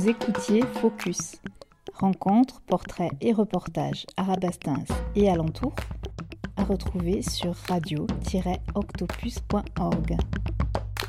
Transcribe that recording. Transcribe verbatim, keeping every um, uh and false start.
Vous écoutiez Focus. Rencontres, portraits et reportages Arabastins et alentours à retrouver sur radio tiret octopus point org.